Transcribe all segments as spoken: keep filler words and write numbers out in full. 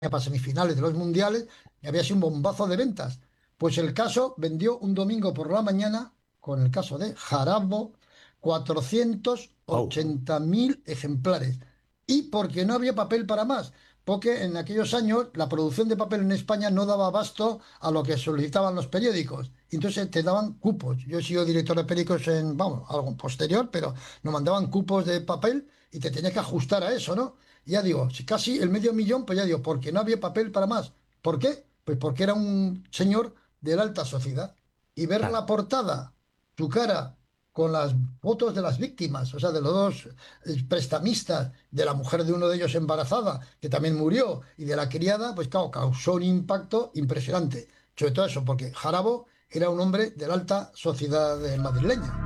para semifinales de los mundiales y había sido un bombazo de ventas. Pues el caso vendió un domingo por la mañana, con el caso de Jarabo, cuatrocientos Oh, ochenta mil ejemplares. Y porque no había papel para más, porque en aquellos años la producción de papel en España no daba abasto a lo que solicitaban los periódicos. Entonces te daban cupos. Yo he sido director de periódicos en, vamos, algo posterior, pero nos mandaban cupos de papel y te tenías que ajustar a eso, ¿no? Y ya digo, si casi el medio millón, pues ya digo, porque no había papel para más. ¿Por qué? Pues porque era un señor de la alta sociedad. Y ver claro. la portada, su cara, con las fotos de las víctimas, o sea, de los dos eh, prestamistas, de la mujer de uno de ellos embarazada, que también murió, y de la criada, pues claro, causó un impacto impresionante. Sobre todo eso, porque Jarabo era un hombre de la alta sociedad eh, madrileña.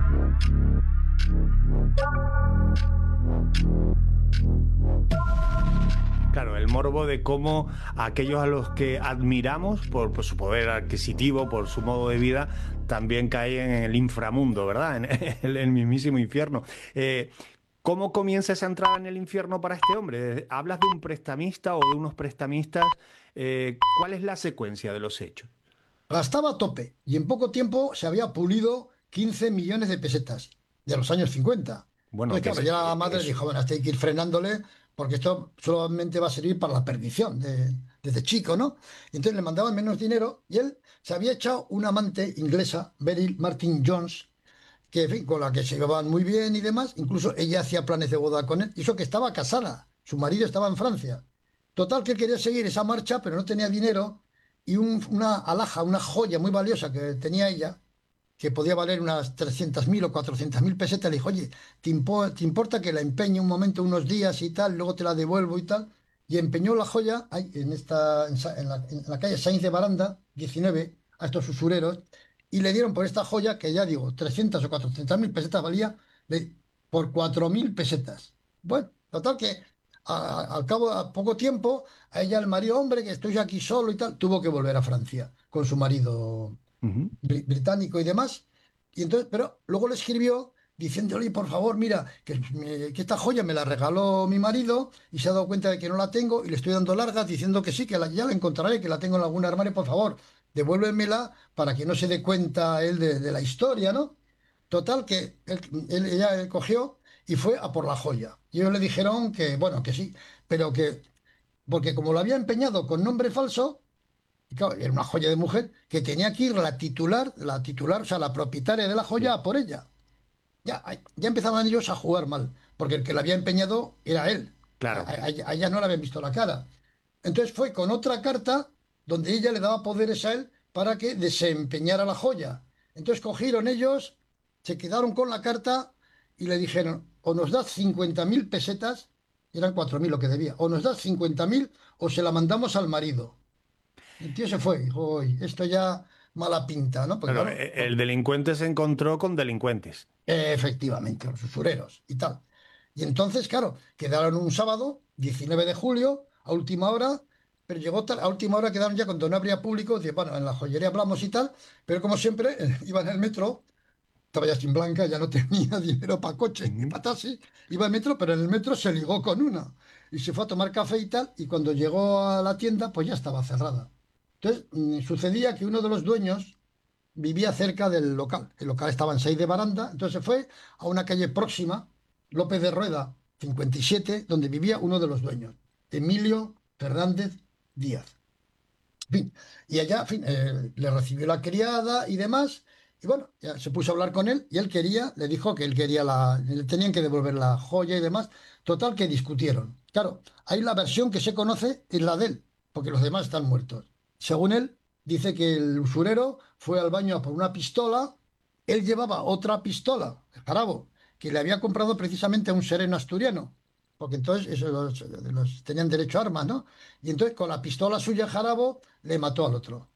Claro, el morbo de cómo aquellos a los que admiramos por, por su poder adquisitivo, por su modo de vida, también caen en el inframundo, ¿verdad? En el, el mismísimo infierno. Eh, ¿Cómo comienza esa entrada en el infierno para este hombre? ¿Hablas de un prestamista o de unos prestamistas? Eh, ¿cuál es la secuencia de los hechos? Gastaba a tope y en poco tiempo se había pulido quince millones de pesetas de los años cincuenta. Bueno, Entonces, que claro, es, ya la eh, madre es- dijo, bueno, hasta hay que ir frenándole porque esto solamente va a servir para la perdición de- desde chico, ¿no? Y entonces le mandaban menos dinero y él se había echado una amante inglesa, Beryl Martin Jones, que, en fin, con la que se llevaban muy bien y demás. Incluso ella hacía planes de boda con él. Y eso que estaba casada. Su marido estaba en Francia. Total, que él quería seguir esa marcha, pero no tenía dinero. Y un- una alhaja, una joya muy valiosa que tenía ella, que podía valer unas trescientas mil o cuatrocientas mil pesetas, le dijo, oye, ¿te, impo- te importa que la empeñe un momento, unos días y tal, luego te la devuelvo y tal? Y empeñó la joya ahí, en, esta, en, Sa- en la, en la calle Sainz de Baranda, diecinueve, a estos usureros, y le dieron por esta joya, que ya digo, trescientas o cuatrocientas mil pesetas valía, le- por cuatro mil pesetas. Bueno, total que a- a- al cabo de poco tiempo, a ella el marido, hombre, que estoy aquí solo y tal, tuvo que volver a Francia con su marido Ujú. bri- británico y demás. Y entonces, pero luego le escribió diciéndole, por favor, mira, que, me- que esta joya me la regaló mi marido y se ha dado cuenta de que no la tengo y le estoy dando largas diciendo que sí, que la- ya la encontraré, que la tengo en algún armario, por favor, devuélvemela para que no se dé cuenta él de, de la historia, ¿no? Total, que él, él- ella cogió y fue a por la joya. Y ellos le dijeron que, bueno, que sí, pero que, porque como lo había empeñado con nombre falso, y claro, era una joya de mujer que tenía que ir la titular, la titular, o sea, la propietaria de la joya Sí, a por ella. Ya, ya empezaban ellos a jugar mal, porque el que la había empeñado era él. A, claro. a- a ella a ella no le habían visto la cara. Entonces fue con otra carta donde ella le daba poderes a él para que desempeñara la joya. Entonces cogieron ellos, se quedaron con la carta y le dijeron, o nos das cincuenta mil pesetas, eran cuatro mil lo que debía, o nos das cincuenta mil o se la mandamos al marido. El tío se fue, dijo, "Uy, esto ya mala pinta, ¿no?" Porque Claro, claro, e- el delincuente se encontró con delincuentes. eh, efectivamente, los usureros y tal. Y entonces, claro, quedaron un sábado, diecinueve de julio, a última hora, pero llegó tal, a última hora quedaron ya cuando no habría público, dice, bueno, en la joyería hablamos y tal, pero como siempre, eh, iba en el metro, estaba ya sin blanca, ya no tenía dinero para coche ni Ujú. para taxi, iba en metro, pero en el metro se ligó con una y se fue a tomar café y tal, y cuando llegó a la tienda, pues ya estaba cerrada. Entonces, mm, sucedía que uno de los dueños vivía cerca del local. El local estaba en seis de Baranda, entonces se fue a una calle próxima, López de Rueda, cincuenta y siete, donde vivía uno de los dueños, Emilio Fernández Díaz. En fin, y allá, en fin, eh, le recibió la criada y demás, y bueno, ya se puso a hablar con él, y él quería, le dijo que él quería la, le tenían que devolver la joya y demás, total que discutieron. Claro, hay la versión que se conoce, es la de él, porque los demás están muertos. Según él, dice que el usurero fue al baño a por una pistola, él llevaba otra pistola, el jarabo, que le había comprado precisamente a un sereno asturiano, porque entonces eso, los, los- tenían derecho a armas, ¿no? Y entonces con la pistola suya Jarabo le mató al otro.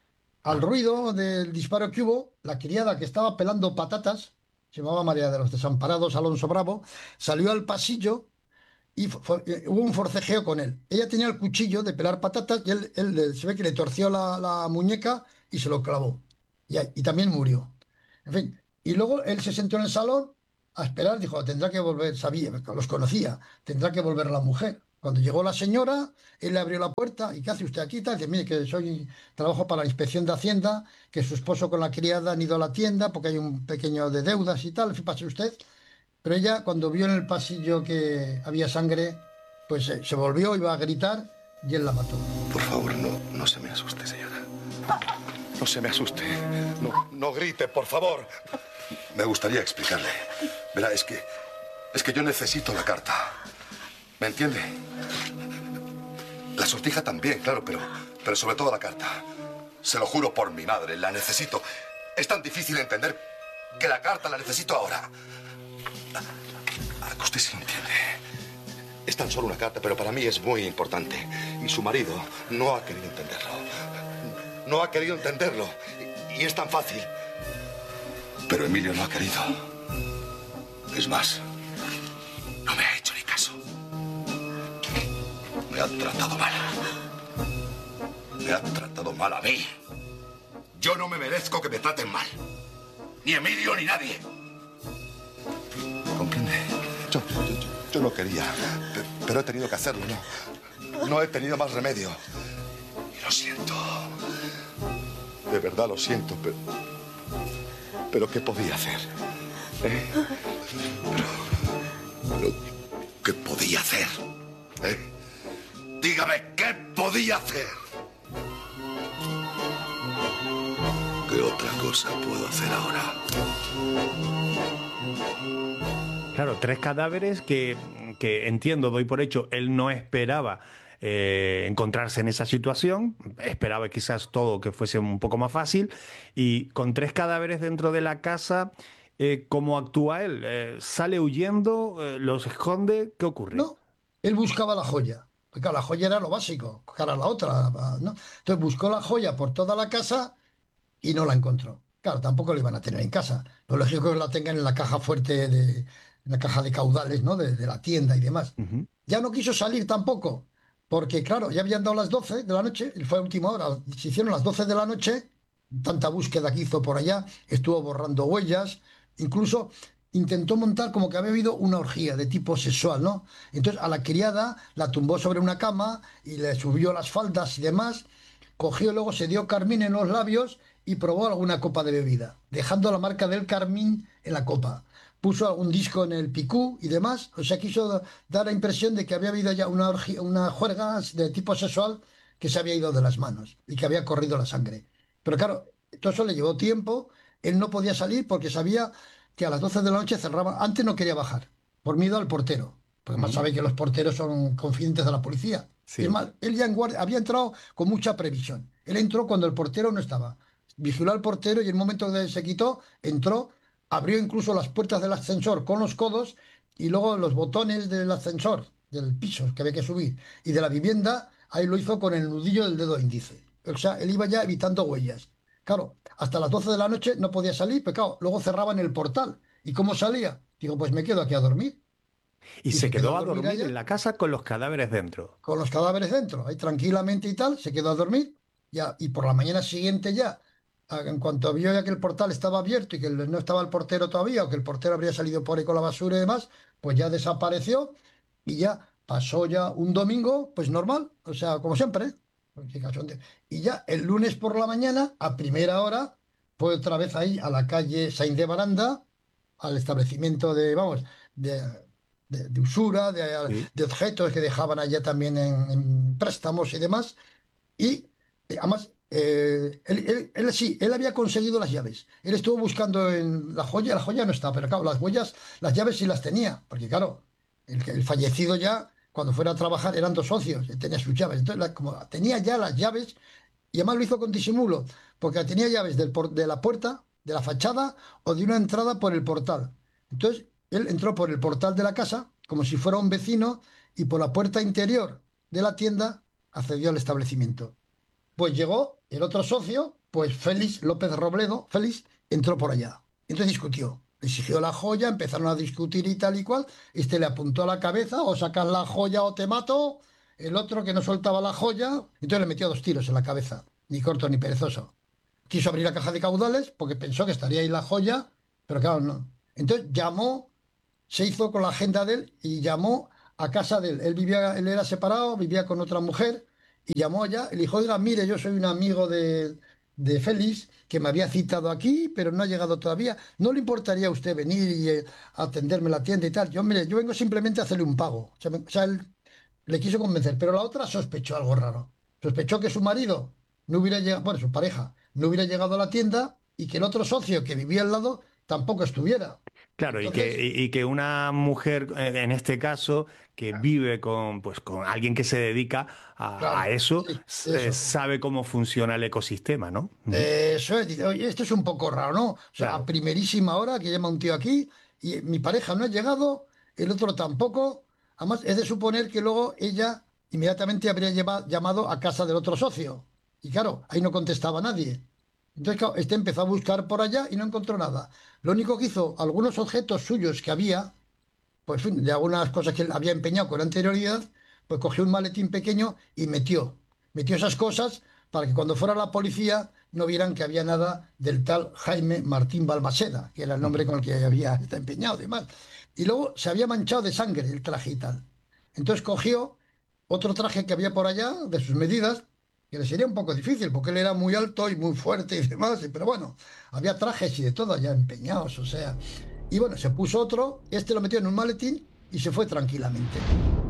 Al Ah, ruido del disparo que hubo, la criada que estaba pelando patatas, se llamaba María de los Desamparados Alonso Bravo, salió al pasillo y fu- fue- eh, hubo un forcejeo con él. Ella tenía el cuchillo de pelar patatas y él, él le- se ve que le torció la, la muñeca y se lo clavó. Y, ahí- y también murió. En fin, y luego él se sentó en el salón a esperar, dijo, tendrá que volver, sabía, los conocía, tendrá que volver la mujer. Cuando llegó la señora, él le abrió la puerta. ¿Y qué hace usted aquí? Tal, dice, mire, que soy, trabajo para la inspección de Hacienda, que su esposo con la criada han ido a la tienda porque hay un pequeño de deudas y tal. En fin, pase usted. Pero ella, cuando vio en el pasillo que había sangre, pues eh, se volvió, iba a gritar y él la mató. Por favor, no, no se me asuste, señora. No se me asuste. No, no grite, por favor. Me gustaría explicarle. Verá, es que... Es que yo necesito la carta. ¿Me entiende? La sortija también, claro, pero... Pero sobre todo la carta. Se lo juro por mi madre, la necesito. Es tan difícil entender que la carta la necesito ahora. Que usted sí entiende. Es tan solo una carta, pero para mí es muy importante. Y su marido no ha querido entenderlo. No ha querido entenderlo. Y, y es tan fácil. Pero Emilio no ha querido. Es más, no me ha hecho ni caso. Me ha tratado mal. Me ha tratado mal a mí. Yo no me merezco que me traten mal. Ni Emilio ni nadie. ¿Comprende? Yo, yo, yo, yo no quería, pero he tenido que hacerlo, ¿no? No he tenido más remedio. Y lo siento. De verdad lo siento, pero... ¿Pero qué podía hacer? ¿Eh? Pero... pero ¿qué podía hacer? ¿Eh? Dígame, ¿qué podía hacer? ¿Qué otra cosa puedo hacer ahora? Claro, tres cadáveres que, que entiendo, doy por hecho, él no esperaba eh, encontrarse en esa situación, esperaba quizás todo que fuese un poco más fácil, y con tres cadáveres dentro de la casa, eh, ¿cómo actúa él? Eh, ¿Sale huyendo? Eh, ¿Los esconde? ¿Qué ocurre? No, él buscaba la joya. Porque claro, la joya era lo básico, cara la otra, ¿no? Entonces buscó la joya por toda la casa y no la encontró. Claro, tampoco la iban a tener en casa. Lo lógico es que la tengan en la caja fuerte de, en la caja de caudales, ¿no? De, de la tienda y demás. Uh-huh. Ya no quiso salir tampoco, porque claro, ya habían dado las doce de la noche, fue a última hora, se hicieron las doce de la noche, tanta búsqueda que hizo por allá, estuvo borrando huellas, incluso intentó montar como que había habido una orgía de tipo sexual, ¿no? Entonces a la criada la tumbó sobre una cama y le subió las faldas y demás, cogió luego, se dio carmín en los labios y probó alguna copa de bebida, dejando la marca del carmín en la copa. Puso algún disco en el picú y demás, o sea, quiso dar la impresión de que había habido ya una, orgía, una juerga de tipo sexual que se había ido de las manos y que había corrido la sangre. Pero claro, todo eso le llevó tiempo, él no podía salir porque sabía que a las doce de la noche cerraba, antes no quería bajar, por miedo al portero, porque más sabe que los porteros son confidentes de la policía. Sí. Y es más, él ya en guardia, había entrado con mucha previsión. Él entró cuando el portero no estaba. Vigiló al portero y en el momento que se quitó, entró, abrió incluso las puertas del ascensor con los codos y luego los botones del ascensor, del piso que había que subir, y de la vivienda, ahí lo hizo con el nudillo del dedo índice. O sea, él iba ya evitando huellas. Claro, hasta las doce de la noche no podía salir, pero claro, luego cerraban el portal. ¿Y cómo salía? Digo, pues me quedo aquí a dormir. Y, y se, se quedó, quedó a dormir, dormir en la casa con los cadáveres dentro. Con los cadáveres dentro, ahí tranquilamente y tal, se quedó a dormir. Ya, y por la mañana siguiente ya, en cuanto vio ya que el portal estaba abierto y que no estaba el portero todavía, o que el portero habría salido por ahí con la basura y demás, pues ya desapareció y ya pasó ya un domingo, pues normal, o sea, como siempre. Y ya el lunes por la mañana, a primera hora, fue otra vez ahí a la calle Saint de Baranda, al establecimiento de, vamos, de, de, de usura, de, sí. de objetos que dejaban allá también en, en préstamos y demás. Y además, eh, él, él, él sí, él había conseguido las llaves. Él estuvo buscando en la joya, la joya no está, pero claro, las huellas, las llaves sí las tenía, porque claro, el, el fallecido ya, cuando fuera a trabajar, eran dos socios, él tenía sus llaves. Entonces, la, como tenía ya las llaves, y además lo hizo con disimulo, porque tenía llaves del, de la puerta, de la fachada o de una entrada por el portal. Entonces, él entró por el portal de la casa, como si fuera un vecino, y por la puerta interior de la tienda accedió al establecimiento. Pues llegó el otro socio, pues Félix López Robledo, Félix, entró por allá. Entonces discutió, exigió la joya, empezaron a discutir y tal y cual. Este le apuntó a la cabeza, o sacas la joya o te mato. El otro, que no soltaba la joya, entonces le metió dos tiros en la cabeza, ni corto ni perezoso. Quiso abrir la caja de caudales porque pensó que estaría ahí la joya, pero claro, no. Entonces llamó, se hizo con la agenda de él y llamó a casa de él. Él vivía, él era separado, vivía con otra mujer y llamó allá. Le dijo, oiga, mire, yo soy un amigo de, de Félix que me había citado aquí, pero no ha llegado todavía. ¿No le importaría a usted venir y eh, atenderme en la tienda y tal? Yo, mire, yo vengo simplemente a hacerle un pago. O sea, me- o sea, él le quiso convencer, pero la otra sospechó algo raro. Sospechó que su marido no hubiera llegado, bueno, su pareja no hubiera llegado a la tienda y que el otro socio que vivía al lado tampoco estuviera. Claro, y que, Entonces, y, y que una mujer, eh, en este caso, que vive con, pues, con alguien que se dedica a, a claro, eso, sí, s- eh, eso. sabe cómo funciona el ecosistema, ¿no? Ujú. Eso es, dice, oye, esto es un poco raro, ¿no? O sea, a Claro. primerísima hora que llama un tío aquí y mi pareja no ha llegado, el otro tampoco. Además, es de suponer que luego ella inmediatamente habría lleva- llamado a casa del otro socio. Y claro, ahí no contestaba nadie. Entonces, claro, este empezó a buscar por allá y no encontró nada. Lo único que hizo, algunos objetos suyos que había, pues en fin, de algunas cosas que él había empeñado con anterioridad, pues cogió un maletín pequeño y metió, metió esas cosas para que cuando fuera la policía no vieran que había nada del tal Jaime Martín Balmaseda, que era el nombre Ujú. con el que había está empeñado y demás. Y luego se había manchado de sangre el traje y tal. Entonces cogió otro traje que había por allá, de sus medidas, que le sería un poco difícil, porque él era muy alto y muy fuerte y demás, y- pero bueno, había trajes y de todo ya empeñados, o sea. Y bueno, se puso otro, este lo metió en un maletín y se fue tranquilamente.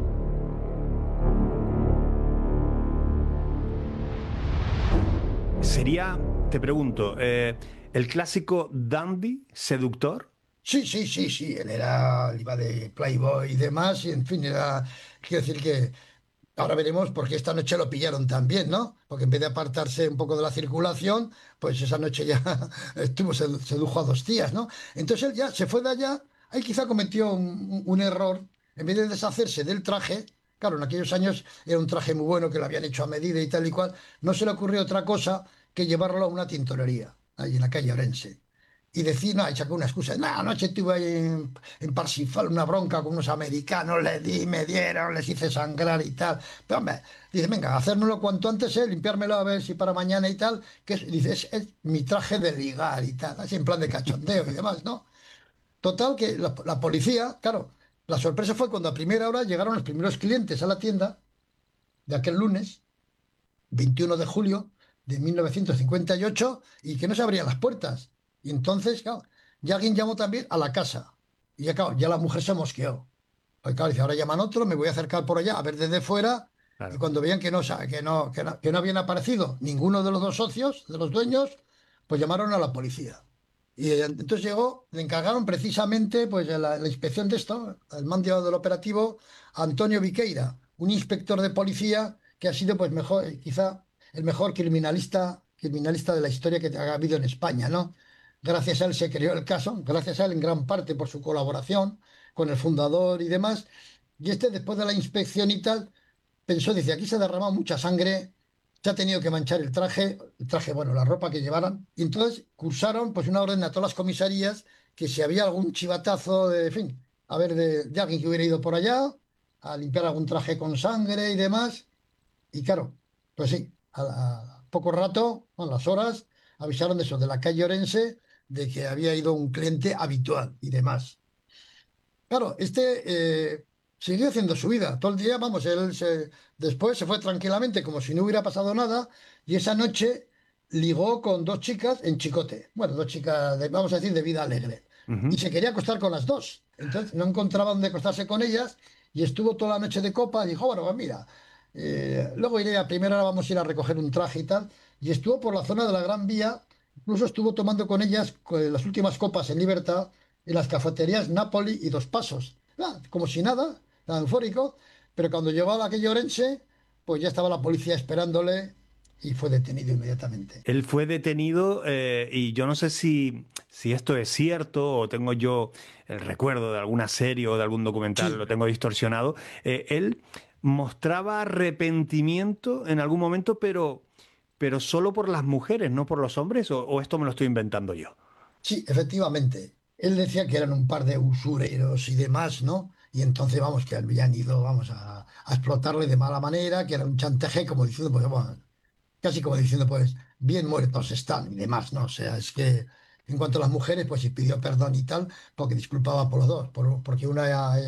Sería, te pregunto, eh, el clásico dandy seductor. Sí, sí, sí, sí, él era, él iba de Playboy y demás, y en fin, era, quiero decir que ahora veremos por qué esta noche lo pillaron también, ¿no? Porque en vez de apartarse un poco de la circulación, pues esa noche ya estuvo, sedu- sedujo a dos tías, ¿no? Entonces él ya se fue de allá, ahí quizá cometió un, un error, en vez de deshacerse del traje, claro, en aquellos años era un traje muy bueno que lo habían hecho a medida y tal y cual, no se le ocurrió otra cosa que llevarlo a una tintorería, ahí en la calle Orense. Y decir, no, y sacó una excusa. No, anoche estuve ahí en, en Parsifal, una bronca con unos americanos, le di, me dieron, les hice sangrar y tal. Pero hombre, dice, venga, hacérmelo cuanto antes, eh, limpiármelo a ver si para mañana y tal. Que es, dice, es, es mi traje de ligar y tal, así en plan de cachondeo y demás, ¿no? Total, que la, la policía, claro, la sorpresa fue cuando a primera hora llegaron los primeros clientes a la tienda de aquel lunes, veintiuno de julio de mil novecientos cincuenta y ocho, y que no se abrían las puertas. Y entonces, claro, ya alguien llamó también a la casa. Y ya, claro, ya la mujer se mosqueó. Pues claro, dice, ahora llaman otro, me voy a acercar por allá a ver desde fuera. Y Claro. cuando veían que no, sa- que no, que no, que no habían aparecido ninguno de los dos socios, de los dueños, pues llamaron a la policía. Y eh, entonces llegó, le encargaron precisamente pues la, la inspección de esto, el mando del operativo, a Antonio Viqueira, un inspector de policía que ha sido pues mejor, eh, quizá el mejor criminalista, criminalista de la historia que ha habido en España, ¿no? Gracias a él se creó el caso, gracias a él en gran parte por su colaboración con el fundador y demás. Y este, después de la inspección y tal, pensó, dice, aquí se ha derramado mucha sangre, se ha tenido que manchar el traje, el traje, bueno, la ropa que llevaran. Y entonces cursaron pues una orden a todas las comisarías que si había algún chivatazo de, en fin, a ver, de, de alguien que hubiera ido por allá a limpiar algún traje con sangre y demás. Y claro, pues sí, a, a poco rato, a las horas, avisaron de eso, de la calle Orense, de que había ido un cliente habitual y demás. Claro, este eh, siguió haciendo su vida. Todo el día, vamos, él se, después se fue tranquilamente como si no hubiera pasado nada y esa noche ligó con dos chicas en Chicote. Bueno, dos chicas, de- vamos a decir, de vida alegre. Y Ujú. se quería acostar con las dos. Entonces no encontraba dónde acostarse con ellas y estuvo toda la noche de copa y dijo, bueno, pues mira, eh, luego iré a primera hora, vamos a ir a recoger un traje y tal. Y estuvo por la zona de la Gran Vía, incluso estuvo tomando con ellas eh, las últimas copas en libertad en las cafeterías Napoli y Dos Pasos. Ah, como si nada, tan eufórico, pero cuando llegó a la calle Orense, pues ya estaba la policía esperándole y fue detenido inmediatamente. Él fue detenido eh, y yo no sé si, si esto es cierto o tengo yo el recuerdo de alguna serie o de algún documental, lo Sí, tengo distorsionado. Eh, él mostraba arrepentimiento en algún momento, pero, pero solo por las mujeres, no por los hombres, o, o esto me lo estoy inventando yo. sí, efectivamente. Él decía que eran un par de usureros y demás, ¿no? Y entonces, vamos, que habían ido, vamos, a, a explotarle de mala manera, que era un chantaje, como diciendo, pues, bueno, casi como diciendo, pues, bien muertos están y demás, ¿no? O sea, es que en cuanto a las mujeres, pues sí pidió perdón y tal, porque disculpaba por los dos, por- porque una, eh,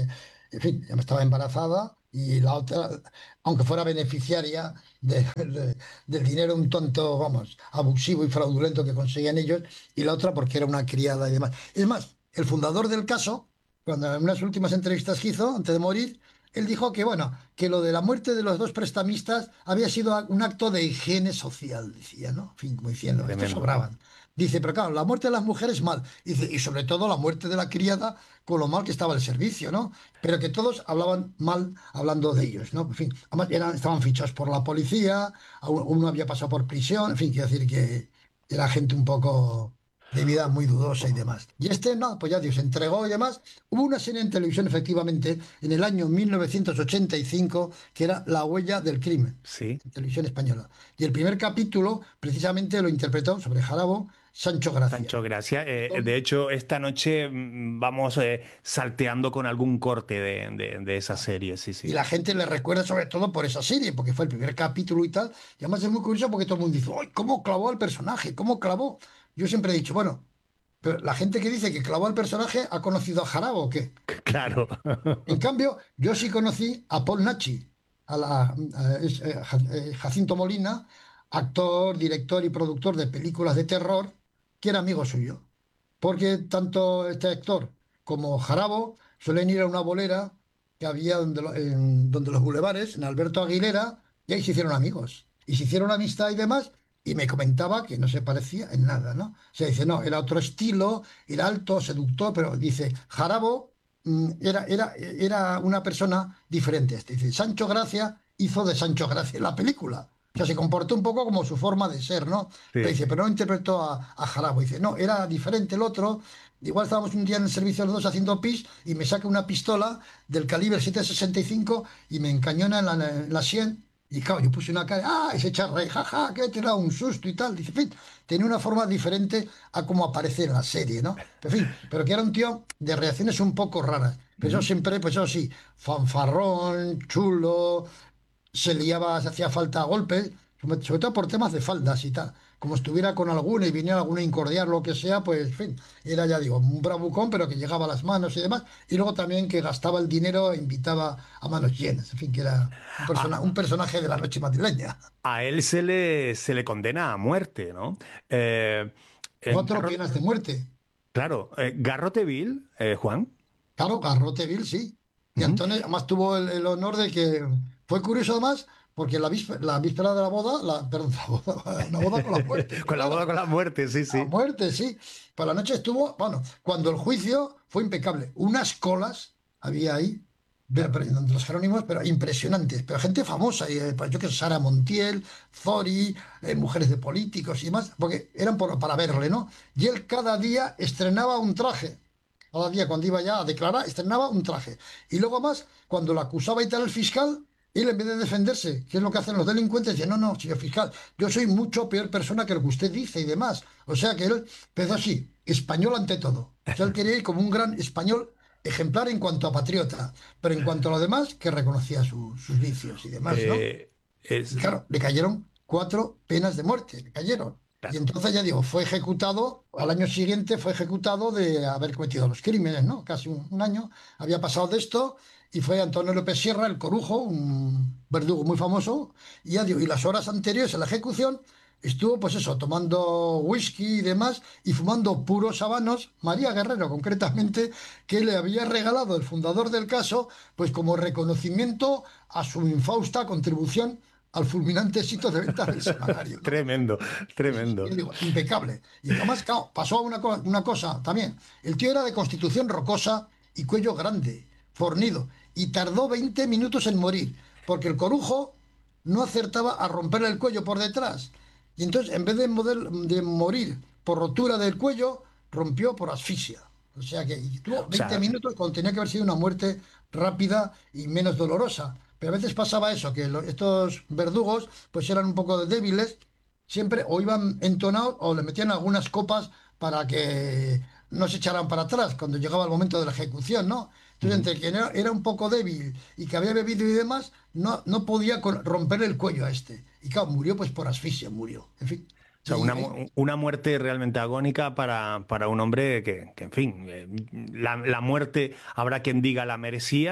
En fin, ya me estaba embarazada y la otra, aunque fuera beneficiaria de- de- del dinero un tonto, vamos, abusivo y fraudulento que conseguían ellos, y la otra porque era una criada y demás. Es más, el fundador del caso, cuando en unas últimas entrevistas que hizo, antes de morir, él dijo que, bueno, que lo de la muerte de los dos prestamistas había sido un acto de higiene social, decía, ¿no? En fin, como diciendo, estos Tremendo. sobraban. Dice, pero claro, la muerte de las mujeres mal. Dice, y sobre todo la muerte de la criada con lo mal que estaba el servicio, ¿no? Pero que todos hablaban mal hablando de ellos, ¿no? En fin, además eran, estaban fichados por la policía, a uno uno había pasado por prisión, en fin, quiero decir que era gente un poco de vida muy dudosa y demás. Y este, no, pues ya Dios se entregó y demás. Hubo una serie en televisión, efectivamente, en el año mil novecientos ochenta y cinco, que era La huella del crimen, Sí. en televisión española. Y el primer capítulo, precisamente, lo interpretó sobre Jarabo Sancho Gracia. Sancho, gracias. Eh, de hecho, esta noche mm, vamos eh, salteando con algún corte de, de- de esa serie, sí, Y sí. la gente le recuerda sobre todo por esa serie, porque fue el primer capítulo y tal. Y además es muy curioso porque todo el mundo dice, ¡ay, cómo clavó al personaje! ¿Cómo clavó? Yo siempre he dicho, bueno, pero la gente que dice que clavó al personaje ha conocido a Jarabo o qué. Claro. En cambio, yo sí conocí a Paul Nachi, a la, a- es, eh, Ja- eh, Jacinto Molina, actor, director y productor de películas de terror, que era amigo suyo. Porque tanto este actor como Jarabo suelen ir a una bolera que había donde, lo- en- donde los bulevares, en Alberto Aguilera, y ahí se hicieron amigos. Y se hicieron amistad y demás, y me comentaba que no se parecía en nada, ¿no? O sea, dice, no, era otro estilo, era alto, seductor, pero dice, Jarabo mm, era, era, era una persona diferente. Este. Dice, Sancho Gracia hizo de Sancho Gracia la película. O sea, se comportó un poco como su forma de ser, ¿no? Pero Sí. dice, pero no interpretó a, a Jarabo. Dice, no, era diferente el otro. Igual estábamos un día en el servicio los dos haciendo pis y me saca una pistola del calibre siete sesenta y cinco y me encañona en la, en la sien. Y claro, yo puse una cara, ah, y se echa a reír, jaja, que te da un susto y tal. Dice, en fin, tenía una forma diferente a cómo aparece en la serie, ¿no? En fin, pero que era un tío de reacciones un poco raras. Pero yo Ujú. siempre, pues eso sí, fanfarrón, chulo, se liaba, se hacía falta a golpes, sobre sobre todo por temas de faldas y tal. Como estuviera con alguna y viniera alguna a incordiar, lo que sea, pues, en fin, era ya digo, un bravucón, pero que llegaba a las manos y demás. Y luego también que gastaba el dinero e invitaba a manos llenas. En fin, que era un, persona, un A, personaje de la noche madrileña. a él se le, se le condena a muerte, ¿no? Eh, eh, Cuatro Garro- penas de muerte. claro, eh, Garrote Vil, eh, Juan. Claro, Garrote Vil, sí. Y Ujú. Antonio además tuvo el, el honor de que fue curioso además, porque la víspera, la víspera de la boda, la, perdón, la boda, una boda con la muerte, Con la boda claro. con la muerte, sí, A sí. muerte, sí. Por la noche estuvo, bueno, cuando el juicio fue impecable. Unas colas había ahí, de, de los Jerónimos, pero impresionantes. Pero gente famosa, y, eh, pues yo que sé, Sara Montiel, Zori, eh, mujeres de políticos y demás, porque eran por- para verle, ¿no? Y él cada día estrenaba un traje. Cada día, cuando iba ya a declarar, estrenaba un traje. Y luego más, cuando lo acusaba y tal el fiscal, él en vez de defenderse, que es lo que hacen los delincuentes, dice, no, no, señor fiscal, yo soy mucho peor persona que lo que usted dice y demás. O sea que él empezó así, español ante todo. O sea, él quería ir como un gran español ejemplar en cuanto a patriota, pero en cuanto a lo demás, que reconocía su- sus vicios y demás, ¿no? Eh, Y es, claro, le cayeron cuatro penas de muerte, le cayeron. Y claro. entonces ya digo, fue ejecutado, al año siguiente fue ejecutado de haber cometido los crímenes, ¿no? Casi un, un año había pasado de esto y fue Antonio López Sierra, el Corujo, un verdugo muy famoso, y ya digo, y las horas anteriores a la ejecución estuvo, pues eso, tomando whisky y demás y fumando puros habanos, María Guerrero concretamente, que le había regalado el fundador del caso, pues como reconocimiento a su infausta contribución al fulminante éxito de ventas del semanario, ¿no? Tremendo, Y, tremendo. y digo, impecable. Y además, claro, pasó una, co- una cosa también. El tío era de constitución rocosa y cuello grande, fornido, y tardó veinte minutos en morir, porque el corujo no acertaba a romperle el cuello por detrás. Y entonces, en vez de, moder- de morir por rotura del cuello, rompió por asfixia. O sea que y tuvo O veinte sea, minutos cuando tenía que haber sido una muerte rápida y menos dolorosa. Pero a veces pasaba eso, que lo- estos verdugos pues eran un poco débiles siempre o iban entonados o le metían algunas copas para que no se echaran para atrás cuando llegaba el momento de la ejecución, ¿no? Entonces, ujú. entre quien era, era un poco débil y que había bebido y demás, no, no podía con- romper el cuello a este. Y claro, murió pues por asfixia, murió. En fin. O Y sea, ahí, una, ahí, mu- una muerte realmente agónica para, para un hombre que, que, en fin, eh, la, la muerte habrá quien diga la merecía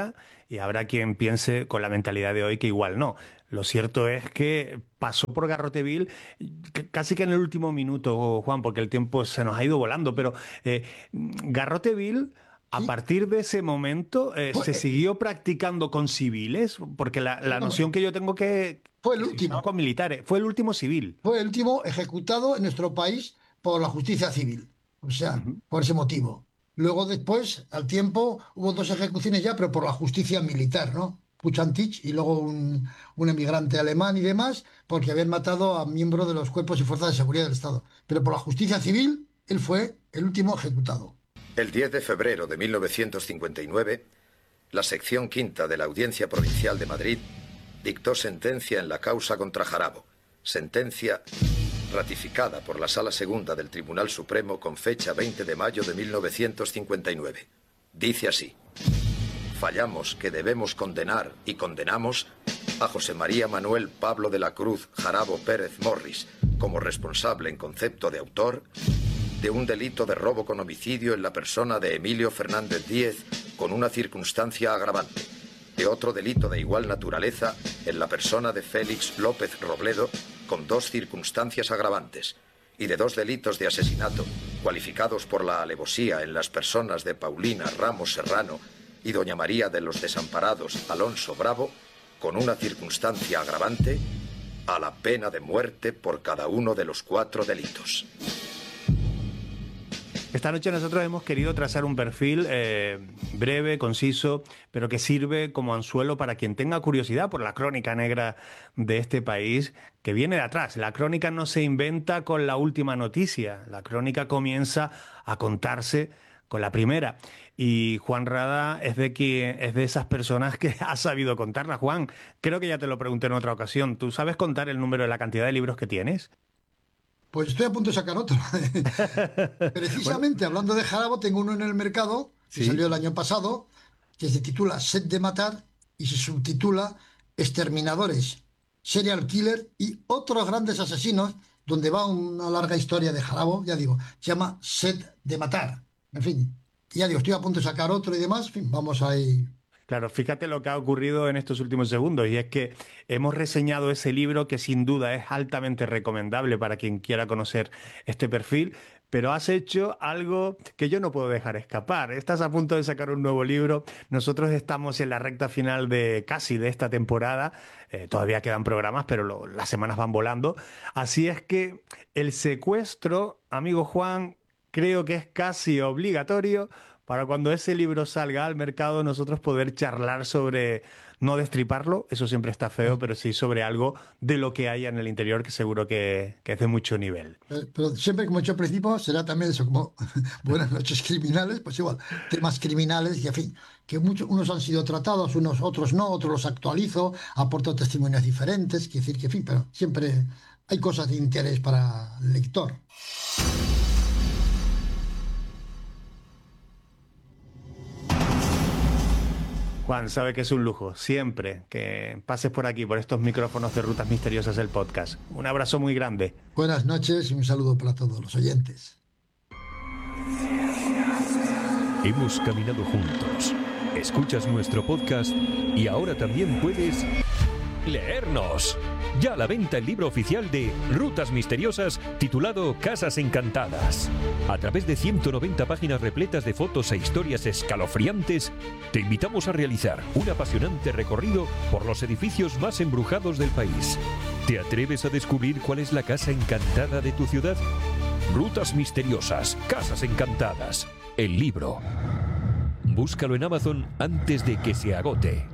y habrá quien piense con la mentalidad de hoy que igual no. Lo cierto es que pasó por Garroteville casi que en el último minuto, Juan, porque el tiempo se nos ha ido volando, pero eh, Garroteville... A Sí. partir de ese momento, eh, Fue, ¿se siguió practicando con civiles? Porque la, la noción que yo tengo que, fue el que se usaba último. con militares, fue el último civil. Fue el último ejecutado en nuestro país por la justicia civil. O sea, Ujú. por ese motivo. Luego después, al tiempo, hubo dos ejecuciones ya, pero por la justicia militar, ¿no? Puchantich y luego un, un emigrante alemán y demás, porque habían matado a miembros de los cuerpos y fuerzas de seguridad del Estado. Pero por la justicia civil, él fue el último ejecutado. El diez de febrero de mil novecientos cincuenta y nueve, la sección quinta de la Audiencia Provincial de Madrid dictó sentencia en la causa contra Jarabo, sentencia ratificada por la Sala Segunda del Tribunal Supremo con fecha veinte de mayo de mil novecientos cincuenta y nueve. Dice así: fallamos que debemos condenar y condenamos a José María Manuel Pablo de la Cruz Jarabo Pérez Morris como responsable en concepto de autor de un delito de robo con homicidio en la persona de Emilio Fernández Díez con una circunstancia agravante, de otro delito de igual naturaleza en la persona de Félix López Robledo con dos circunstancias agravantes, y de dos delitos de asesinato cualificados por la alevosía en las personas de Paulina Ramos Serrano y doña María de los Desamparados Alonso Bravo con una circunstancia agravante, a la pena de muerte por cada uno de los cuatro delitos. Esta noche nosotros hemos querido trazar un perfil eh, breve, conciso, pero que sirve como anzuelo para quien tenga curiosidad por la crónica negra de este país, que viene de atrás. La crónica no se inventa con la última noticia, la crónica comienza a contarse con la primera. Y Juan Rada es de, quien, es de esas personas que ha sabido contarla. Juan, creo que ya te lo pregunté en otra ocasión. ¿Tú sabes contar el número de la cantidad de libros que tienes? Pues estoy a punto de sacar otro. Precisamente, bueno, hablando de Jarabo, tengo uno en el mercado que ¿sí? Salió el año pasado, que se titula Sed de matar y se subtitula Exterminadores, Serial Killer y otros grandes asesinos, donde va una larga historia de Jarabo, ya digo, se llama Sed de matar. En fin, ya digo, estoy a punto de sacar otro y demás, en fin, vamos ahí. Claro, fíjate lo que ha ocurrido en estos últimos segundos, y es que hemos reseñado ese libro que sin duda es altamente recomendable para quien quiera conocer este perfil, pero has hecho algo que yo no puedo dejar escapar. Estás a punto de sacar un nuevo libro. Nosotros estamos en la recta final de casi de esta temporada. Eh, todavía quedan programas, pero lo, las semanas van volando. Así es que el secuestro, amigo Juan, creo que es casi obligatorio para cuando ese libro salga al mercado nosotros poder charlar sobre, no destriparlo, eso siempre está feo, pero sí sobre algo de lo que haya en el interior que seguro que, que es de mucho nivel. Eh, Pero siempre, como he dicho al principio, será también eso, como Buenas noches criminales, pues igual, temas criminales y en fin, que muchos, unos han sido tratados, unos otros no, otros los actualizo, aporto testimonios diferentes, quiere decir que en fin, pero siempre hay cosas de interés para el lector. Juan, sabe que es un lujo, siempre, que pases por aquí, por estos micrófonos de Rutas Misteriosas del podcast. Un abrazo muy grande. Buenas noches y un saludo para todos los oyentes. Hemos caminado juntos. Escuchas nuestro podcast y ahora también puedes leernos. Ya a la venta el libro oficial de Rutas Misteriosas titulado Casas Encantadas. A través de ciento noventa páginas repletas de fotos e historias escalofriantes, te invitamos a realizar un apasionante recorrido por los edificios más embrujados del país. ¿Te atreves a descubrir cuál es la casa encantada de tu ciudad? Rutas Misteriosas, Casas Encantadas. El libro. Búscalo en Amazon antes de que se agote.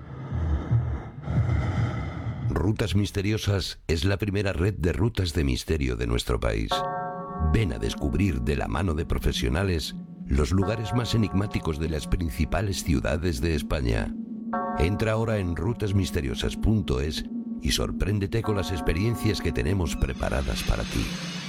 Rutas Misteriosas es la primera red de rutas de misterio de nuestro país. Ven a descubrir de la mano de profesionales los lugares más enigmáticos de las principales ciudades de España. Entra ahora en rutas misteriosas punto es y sorpréndete con las experiencias que tenemos preparadas para ti.